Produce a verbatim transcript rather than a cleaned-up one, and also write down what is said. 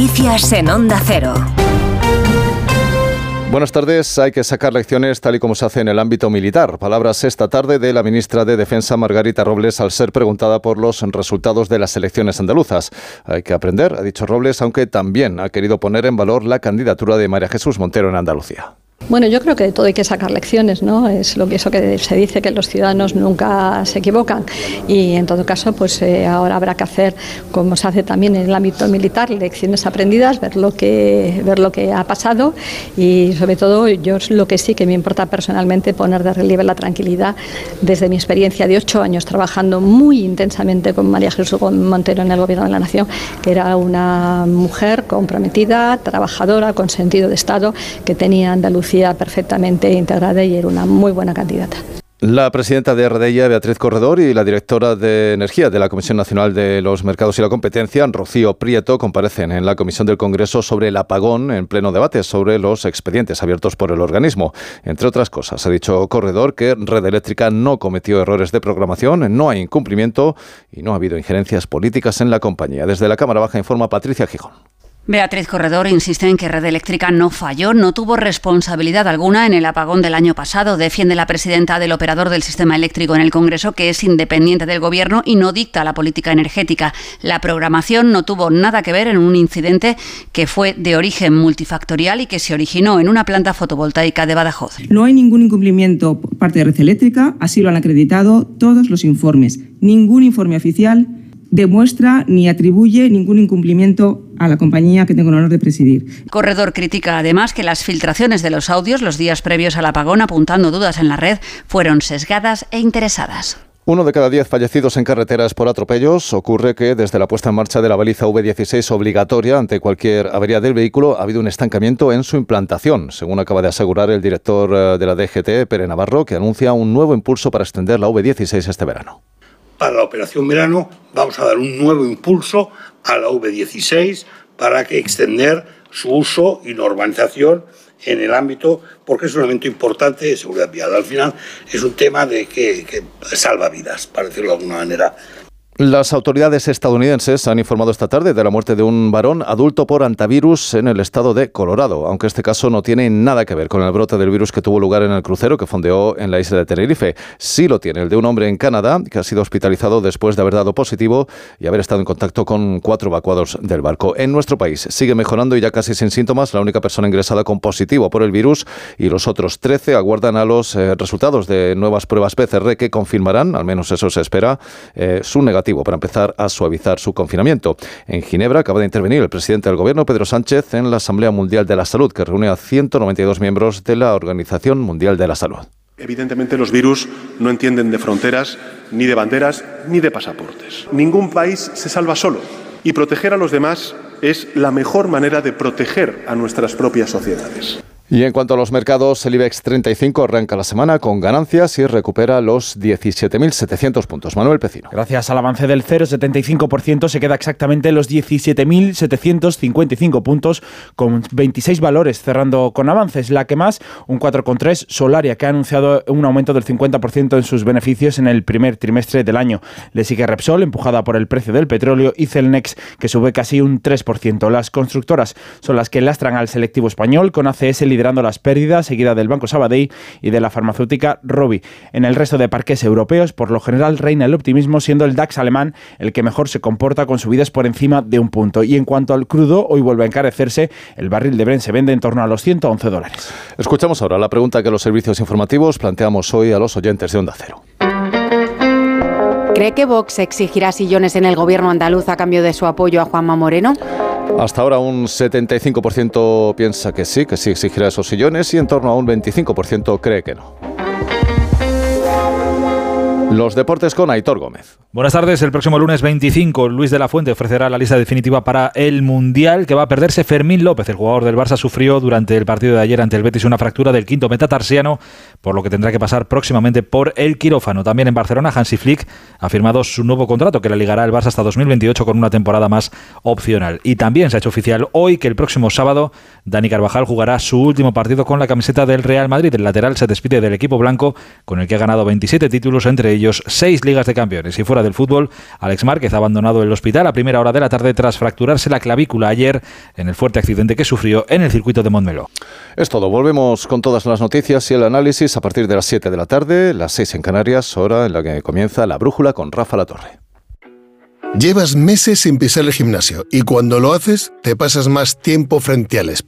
Noticias en Onda Cero. Buenas tardes. Hay que sacar lecciones tal y como se hace en el ámbito militar. Palabras esta tarde de la ministra de Defensa, Margarita Robles, al ser preguntada por los resultados de las elecciones andaluzas. Hay que aprender, ha dicho Robles, aunque también ha querido poner en valor la candidatura de María Jesús Montero en Andalucía. Bueno, yo creo que de todo hay que sacar lecciones, ¿no? Es lo que eso que se dice, que los ciudadanos nunca se equivocan, y en todo caso, pues eh, ahora habrá que hacer, como se hace también en el ámbito militar, lecciones aprendidas, ver lo que ver lo que ha pasado, y sobre todo yo lo que sí que me importa personalmente poner de relieve la tranquilidad desde mi experiencia de ocho años trabajando muy intensamente con María Jesús Montero en el Gobierno de la Nación, que era una mujer comprometida, trabajadora, con sentido de Estado, que tenía Andalucía perfectamente integrada y era una muy buena candidata. La presidenta de R D I, Beatriz Corredor, y la directora de Energía de la Comisión Nacional de los Mercados y la Competencia, Rocío Prieto, comparecen en la Comisión del Congreso sobre el apagón en pleno debate sobre los expedientes abiertos por el organismo. Entre otras cosas, ha dicho Corredor que Red Eléctrica no cometió errores de programación, no hay incumplimiento y no ha habido injerencias políticas en la compañía. Desde la Cámara Baja informa Patricia Gijón. Beatriz Corredor insiste en que Red Eléctrica no falló, no tuvo responsabilidad alguna en el apagón del año pasado. Defiende la presidenta del operador del sistema eléctrico en el Congreso que es independiente del Gobierno y no dicta la política energética. La programación no tuvo nada que ver en un incidente que fue de origen multifactorial y que se originó en una planta fotovoltaica de Badajoz. No hay ningún incumplimiento por parte de Red Eléctrica, así lo han acreditado todos los informes. Ningún informe oficial demuestra ni atribuye ningún incumplimiento a la compañía que tengo el honor de presidir. Corredor critica además que las filtraciones de los audios los días previos al apagón, apuntando dudas en la red, fueron sesgadas e interesadas. Uno de cada diez fallecidos en carreteras por atropellos. Ocurre que desde la puesta en marcha de la baliza V dieciséis obligatoria ante cualquier avería del vehículo ha habido un estancamiento en su implantación, según acaba de asegurar el director de la D G T, Pere Navarro, que anuncia un nuevo impulso para extender la V dieciséis este verano. Para la operación verano vamos a dar un nuevo impulso a la V dieciséis para que extender su uso y normalización en el ámbito, porque es un elemento importante de seguridad vial. Al final es un tema de que, que salva vidas, para decirlo de alguna manera. Las autoridades estadounidenses han informado esta tarde de la muerte de un varón adulto por hantavirus en el estado de Colorado, aunque este caso no tiene nada que ver con el brote del virus que tuvo lugar en el crucero que fondeó en la isla de Tenerife. Sí lo tiene el de un hombre en Canadá que ha sido hospitalizado después de haber dado positivo y haber estado en contacto con cuatro evacuados del barco. En nuestro país sigue mejorando y ya casi sin síntomas la única persona ingresada con positivo por el virus, y los otros trece aguardan a los eh, resultados de nuevas pruebas P C R que confirmarán, al menos eso se espera, eh, su negativo para empezar a suavizar su confinamiento. En Ginebra acaba de intervenir el presidente del Gobierno, Pedro Sánchez, en la Asamblea Mundial de la Salud, que reúne a ciento noventa y dos miembros de la Organización Mundial de la Salud. Evidentemente los virus no entienden de fronteras, ni de banderas, ni de pasaportes. Ningún país se salva solo, y proteger a los demás es la mejor manera de proteger a nuestras propias sociedades. Y en cuanto a los mercados, el IBEX treinta y cinco arranca la semana con ganancias y recupera los diecisiete mil setecientos puntos. Manuel Pecino. Gracias al avance del cero coma setenta y cinco por ciento se queda exactamente en los diecisiete mil setecientos cincuenta y cinco puntos, con veintiséis valores cerrando con avances. La que más, un cuatro coma tres, Solaria, que ha anunciado un aumento del cincuenta por ciento en sus beneficios en el primer trimestre del año. Le sigue Repsol, empujada por el precio del petróleo, y Celnex, que sube casi un tres por ciento. Las constructoras son las que lastran al selectivo español, con A C S liderando las pérdidas, seguida del Banco Sabadell y de la farmacéutica Rovi. En el resto de parques europeos, por lo general, reina el optimismo, siendo el DAX alemán el que mejor se comporta, con subidas por encima de un punto. Y en cuanto al crudo, hoy vuelve a encarecerse. El barril de Brent se vende en torno a los ciento once dólares. Escuchamos ahora la pregunta que los servicios informativos planteamos hoy a los oyentes de Onda Cero. ¿Cree que Vox exigirá sillones en el gobierno andaluz a cambio de su apoyo a Juanma Moreno? Hasta ahora un setenta y cinco por ciento piensa que sí, que sí exigirá esos sillones, y en torno a un veinticinco por ciento cree que no. Los deportes con Aitor Gómez. Buenas tardes. El próximo lunes veinticinco, Luis de la Fuente ofrecerá la lista definitiva para el Mundial, que va a perderse Fermín López. El jugador del Barça sufrió durante el partido de ayer ante el Betis una fractura del quinto metatarsiano, por lo que tendrá que pasar próximamente por el quirófano. También en Barcelona, Hansi Flick ha firmado su nuevo contrato, que le ligará al Barça hasta dos mil veintiocho con una temporada más opcional. Y también se ha hecho oficial hoy que el próximo sábado Dani Carvajal jugará su último partido con la camiseta del Real Madrid. El lateral se despide del equipo blanco, con el que ha ganado veintisiete títulos, entre ellos seis Ligas de Campeones. Y fuera de del fútbol. Alex Márquez ha abandonado el hospital a primera hora de la tarde tras fracturarse la clavícula ayer en el fuerte accidente que sufrió en el circuito de Montmeló. Es todo. Volvemos con todas las noticias y el análisis a partir de las siete de la tarde, las seis en Canarias, hora en la que comienza La Brújula con Rafa Latorre. Llevas meses sin pisar el gimnasio y cuando lo haces te pasas más tiempo frente al espejo.